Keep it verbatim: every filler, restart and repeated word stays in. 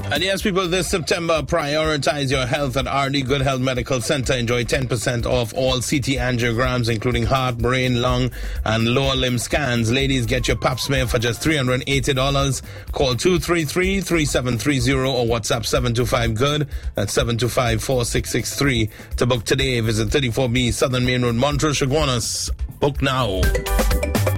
And yes, people, this September, prioritize your health at R D Good Health Medical Center. Enjoy ten percent off all C T angiograms, including heart, brain, lung, and lower limb scans. Ladies, get your pap smear for just three hundred eighty dollars. Call two three three, three seven three zero or WhatsApp seven two five good. That's seven two five, four six six three. To book today, visit thirty-four B Southern Main Road, Montrose, Chaguanas. Book now.